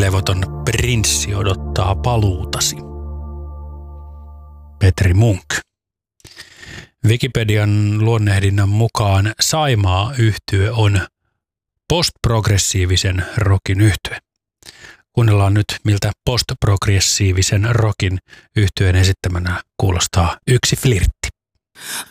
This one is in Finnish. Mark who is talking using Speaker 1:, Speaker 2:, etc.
Speaker 1: levoton prinssi odottaa paluutasi. Petri Munk. Wikipedian luonnehdinnan mukaan Saimaa-yhtye on postprogressiivisen rockin yhtye. Kuunnellaan nyt, miltä postprogressiivisen rockin yhtyeen esittämänä kuulostaa Yksi flirtti.